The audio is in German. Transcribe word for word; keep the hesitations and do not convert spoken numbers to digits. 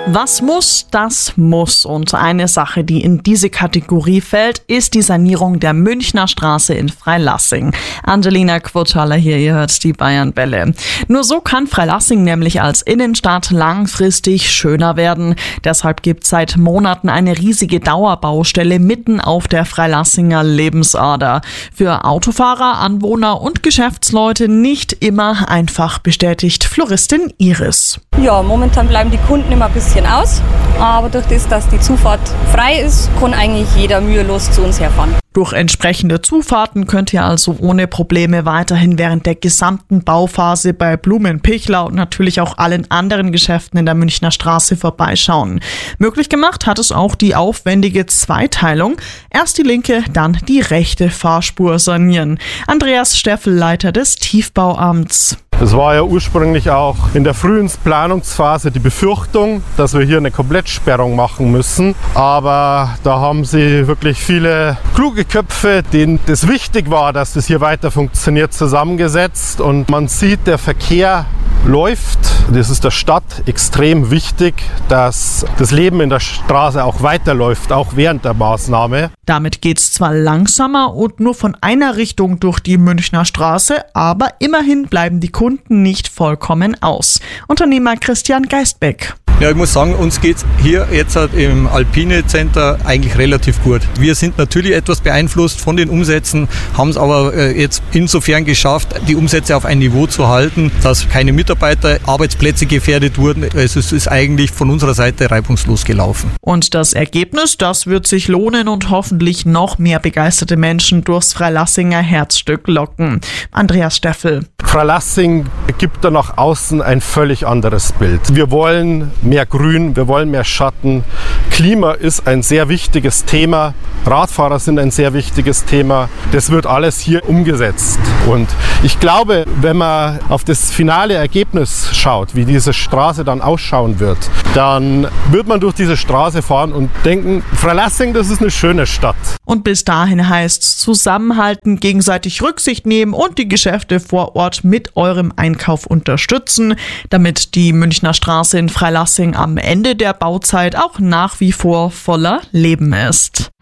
Was muss, das muss. Und eine Sache, die in diese Kategorie fällt, ist die Sanierung der Münchner Straße in Freilassing. Angelina Quotaler hier, ihr hört die Bayern-Bälle. Nur so kann Freilassing nämlich als Innenstadt langfristig schöner werden. Deshalb gibt es seit Monaten eine riesige Dauerbaustelle mitten auf der Freilassinger Lebensader. Für Autofahrer, Anwohner und Geschäftsleute nicht immer einfach, bestätigt Floristin Iris. Ja, momentan bleiben die Kunden immer ein bisschen aus, aber durch das, dass die Zufahrt frei ist, kann eigentlich jeder mühelos zu uns herfahren. Durch entsprechende Zufahrten könnt ihr also ohne Probleme weiterhin während der gesamten Bauphase bei Blumenpichler und natürlich auch allen anderen Geschäften in der Münchner Straße vorbeischauen. Möglich gemacht hat es auch die aufwendige Zweiteilung. Erst die linke, dann die rechte Fahrspur sanieren. Andreas Steffel, Leiter des Tiefbauamts. Es war ja ursprünglich auch in der frühen Planungsphase die Befürchtung, dass wir hier eine Komplettsperrung machen müssen. Aber da haben sie wirklich viele kluge Köpfe, denen das wichtig war, dass das hier weiter funktioniert, zusammengesetzt. Und man sieht, der Verkehr läuft. Das ist der Stadt extrem wichtig, dass das Leben in der Straße auch weiterläuft, auch während der Maßnahme. Damit geht es zwar langsamer und nur von einer Richtung durch die Münchner Straße, aber immerhin bleiben die Kunden nicht vollkommen aus. Unternehmer Christian Geistbeck. Ja, ich muss sagen, uns geht es hier jetzt im Alpine Center eigentlich relativ gut. Wir sind natürlich etwas beeinflusst von den Umsätzen, haben es aber jetzt insofern geschafft, die Umsätze auf ein Niveau zu halten, dass keine Mitarbeiter, Arbeitsplätze gefährdet wurden. Also es ist eigentlich von unserer Seite reibungslos gelaufen. Und das Ergebnis, das wird sich lohnen und hoffentlich noch mehr begeisterte Menschen durchs Freilassinger Herzstück locken. Andreas Steffel. Freilassing gibt da nach außen ein völlig anderes Bild. Wir wollen mehr Grün, wir wollen mehr Schatten. Klima ist ein sehr wichtiges Thema. Radfahrer sind ein sehr wichtiges Thema. Das wird alles hier umgesetzt. Und ich glaube, wenn man auf das finale Ergebnis schaut, wie diese Straße dann ausschauen wird, dann wird man durch diese Straße fahren und denken, Freilassing, das ist eine schöne Stadt. Und bis dahin heißt es zusammenhalten, gegenseitig Rücksicht nehmen und die Geschäfte vor Ort mit eurem Einkauf unterstützen, damit die Münchner Straße in Freilassing am Ende der Bauzeit auch nach wie vor voller Leben ist.